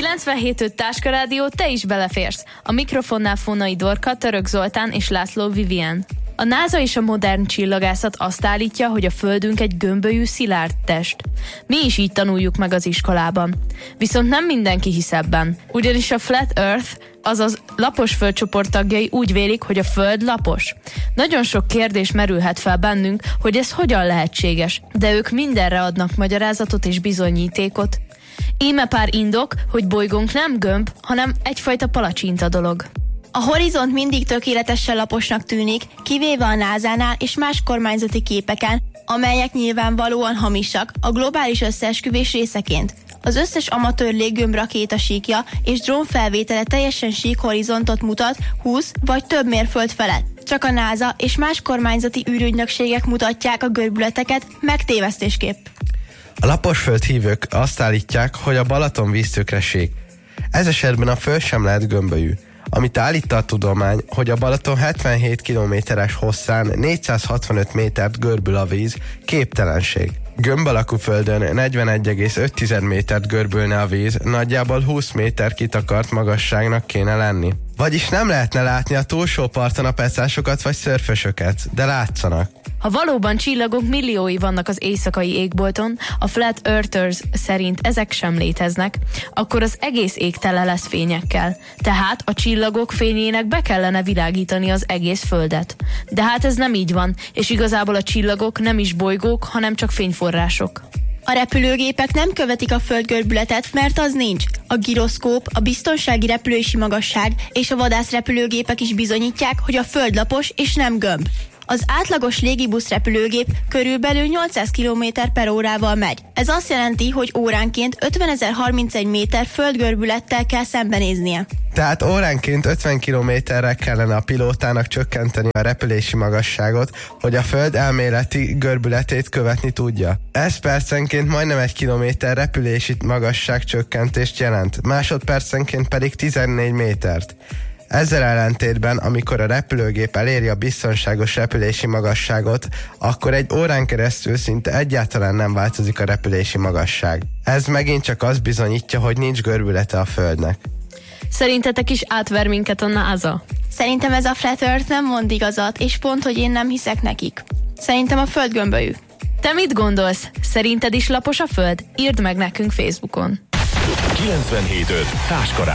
97.5 Táska Rádió, te is beleférsz. A mikrofonnál Fonai Dorka, Török Zoltán és László Vivien. A NASA és a modern csillagászat azt állítja, hogy a Földünk egy gömbölyű szilárd test. Mi is így tanuljuk meg az iskolában. Viszont nem mindenki hisz ebben. Ugyanis a Flat Earth, azaz lapos földcsoport tagjai úgy vélik, hogy a Föld lapos. Nagyon sok kérdés merülhet fel bennünk, hogy ez hogyan lehetséges, de ők mindenre adnak magyarázatot és bizonyítékot. Íme pár indok, hogy bolygónk nem gömb, hanem egyfajta palacsinta dolog. A horizont mindig tökéletesen laposnak tűnik, kivéve a NASA-nál és más kormányzati képeken, amelyek nyilvánvalóan hamisak, a globális összeesküvés részeként. Az összes amatőr léggömb rakéta síkja és drónfelvétele teljesen sík horizontot mutat 20 vagy több mérföld felett. Csak a NASA és más kormányzati űrügynökségek mutatják a görbületeket megtévesztésképp. A laposföld hívők azt állítják, hogy a Balaton víztükre sík. Ez esetben a Föld sem lehet gömbölyű. Amit állít a tudomány, hogy a Balaton 77 kilométeres hosszán 465 métert görbül a víz, képtelenség. Gömb alakú földön 41,5 métert görbülne a víz, nagyjából 20 méter kitakart magasságnak kéne lenni. Vagyis nem lehetne látni a túlsó parton a pecásokat vagy szörfösöket, de látszanak. Ha valóban csillagok milliói vannak az éjszakai égbolton, a Flat Earthers szerint ezek sem léteznek, akkor az egész ég tele lesz fényekkel. Tehát a csillagok fényének be kellene világítani az egész Földet. De hát ez nem így van, és igazából a csillagok nem is bolygók, hanem csak fényforrások. A repülőgépek nem követik a Föld görbületet, mert az nincs. A giroszkóp, a biztonsági repülési magasság és a vadászrepülőgépek is bizonyítják, hogy a Föld lapos és nem gömb. Az átlagos légibusz repülőgép körülbelül 800 km/órával megy. Ez azt jelenti, hogy óránként 50.031 méter földgörbülettel kell szembenéznie. Tehát óránként 50 kilométerre kellene a pilótának csökkenteni a repülési magasságot, hogy a Föld elméleti görbületét követni tudja. Ez percenként majdnem 1 kilométer repülési magasság csökkentést jelent, másodpercenként pedig 14 métert. Ezzel ellentétben, amikor a repülőgép eléri a biztonságos repülési magasságot, akkor egy órán keresztül szinte egyáltalán nem változik a repülési magasság. Ez megint csak azt bizonyítja, hogy nincs görbülete a Földnek. Szerintetek is átver minket a NASA? Szerintem ez a Flat Earth nem mond igazat, és pont, hogy én nem hiszek nekik. Szerintem a Föld gömbölyű. Te mit gondolsz? Szerinted is lapos a Föld? Írd meg nekünk Facebookon. 97.5 Táska